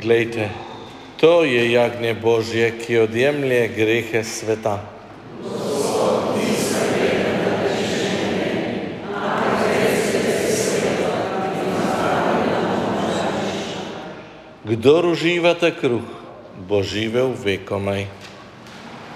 Glejte, to je jagnje Božje, ki odjemlje grehe sveta. Kdor uživa ta kruh, bo živel vekomaj.